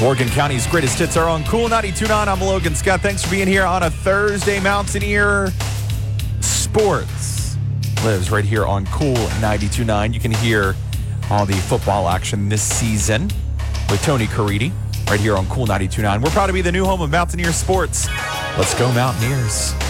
Morgan County's greatest hits are on Cool 92.9. I'm Logan Scott. Thanks for being here on a Thursday. Mountaineer Sports lives right here on Cool 92.9. You can hear all the football action this season with Tony Caridi right here on Cool 92.9. We're proud to be the new home of Mountaineer Sports. Let's go Mountaineers.